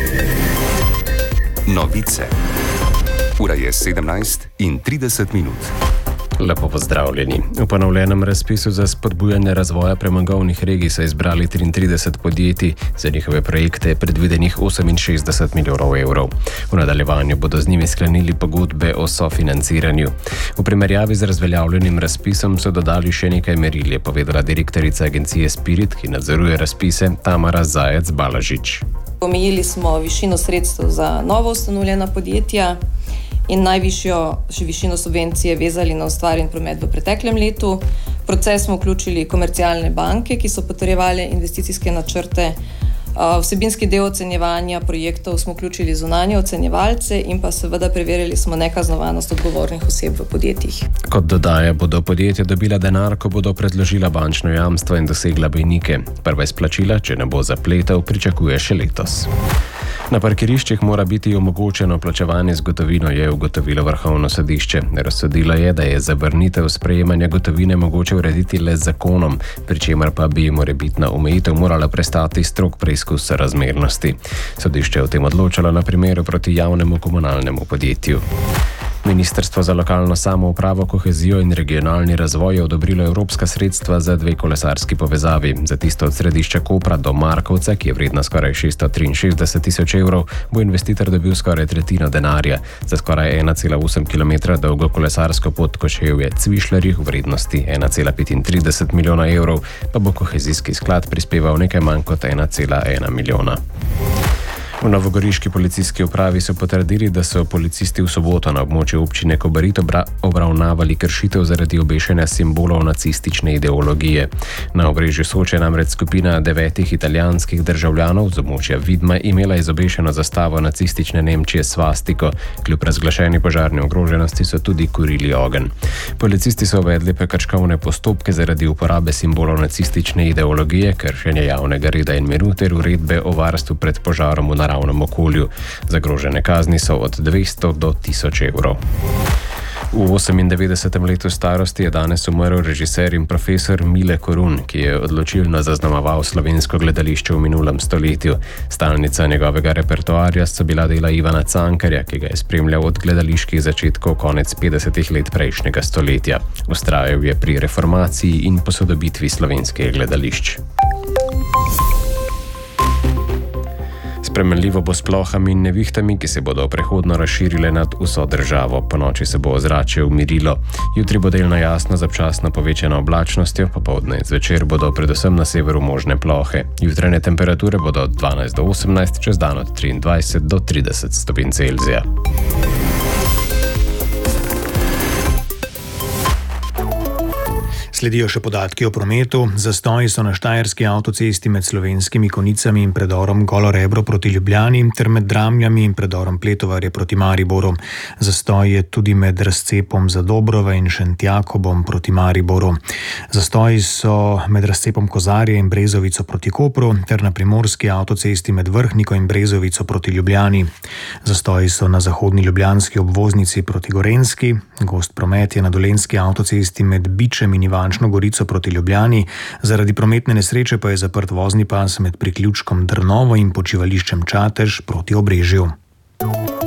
Novice. Ura je 17:30. Lepo pozdravljeni. V ponovljenem razpisu za spodbujanje razvoja premogovnih regij so izbrali 33 podjetij, za njihove projekte je predvidenih 68 milijonov evrov. V nadaljevanju bodo z njimi sklenili pogodbe o sofinanciranju. V primerjavi z razveljavljenim razpisom so dodali še nekaj meril, je povedala direktorica agencije Spirit, ki nadzoruje razpise, Tamara Zajec-Balažič. Omejili smo višino sredstev za novo ustanovljena podjetja in najvišjo višino subvencije vezali na ustvarjen promet v preteklem letu. V proces smo vključili komercialne banke, ki so potrjevale investicijske načrte. Vsebinski del ocenjevanja projektov smo vključili zunanje ocenjevalce in pa seveda preverili smo nekaznovanost odgovornih oseb v podjetjih. Kot dodaja, bodo podjetja dobila denar, ko bodo predložila bančno jamstvo in dosegla mejnike. Prva izplačila, če ne bo zapletov, pričakuje še letos. Na parkiriščih mora biti omogočeno plačevanje z gotovino, je ugotovilo Vrhovno sodišče. Razsodilo je, da je zavrnitev sprejemanja gotovine mogoče urediti le z zakonom, pri čemer pa bi morebitna omejitev morala prestati strog preizkus razmernosti. Sodišče je o tem odločalo na primeru proti javnemu komunalnemu podjetju. Ministrstvo za lokalno samoupravo, kohezijo in regionalni razvoj je odobrilo evropska sredstva za 2 kolesarski povezavi. Za tisto od središča Kopra do Markovca, ki je vredna skoraj 663 tisoč evrov, bo investitor dobil skoraj tretjino denarja. Za skoraj 1,8 km dolgo kolesarsko pot Kočevje-Cvišlarji v vrednosti 1,35 milijona evrov pa bo kohezijski sklad prispeval nekaj manj kot 1,1 milijona. V novogoriški policijski upravi so potrdili, da so policisti v soboto na območju občine Kobarid obravnavali kršitev zaradi obešanja simbolov nacistične ideologije. Na obrežju Soče namreč skupina 9 italijanskih državljanov z območja Vidma imela izobešeno zastavo nacistične Nemčije svastiko. Kljub razglašeni požarni ogroženosti so tudi kurili ogenj. Policisti so uvedli prekrškovne postopke zaradi uporabe simbolov nacistične ideologije, kršenja javnega reda in miru ter uredbe o varstvu pred požarom v naravnem okolju. Zagrožene kazni so od 200 do 1000 evrov. V 98. letu starosti je danes umrl režiser in profesor Mile Korun, ki je odločilno zaznamoval slovensko gledališče v minulem stoletju. Stalnica njegovega repertoarja so bila dela Ivana Cankarja, ki ga je spremljal od gledaliških začetkov konec 50. let prejšnjega stoletja. Vztrajal je pri reformaciji in posodobitvi slovenskih gledališč. Spremenljivo bo s plohami in nevihtami, ki se bodo prehodno razširile nad vso državo. Ponoči se bo ozračje umirilo. Jutri bo delno jasno z občasno povečano oblačnostjo, popoldne in zvečer bodo predvsem na severu možne plohe. Jutranje temperature bodo od 12 do 18, čez dan od 23 do 30 stopinj Celzija. Sledijo še podatki o prometu. Zastoji so na štajerski avtocesti med Slovenskimi Konicami in predorom Golo Rebro proti Ljubljani ter med Dramljami in predorom Pletovarje proti Mariboru. Zastoj je tudi med razcepom Zadobrova in Šentjakobom proti Mariboru. Zastoji so med razcepom Kozarje in Brezovico proti Kopru ter na primorski avtocesti med Vrhniko in Brezovico proti Ljubljani. Zastoji so na zahodni ljubljanski obvoznici proti Gorenjski. Gost promet je na dolenjski avtocesti med Bičem in Ivančem Gorico proti Ljubljani, zaradi prometne nesreče pa je zaprt vozni pas med priključkom Drnovo in počivališčem Čatež proti Obrežju.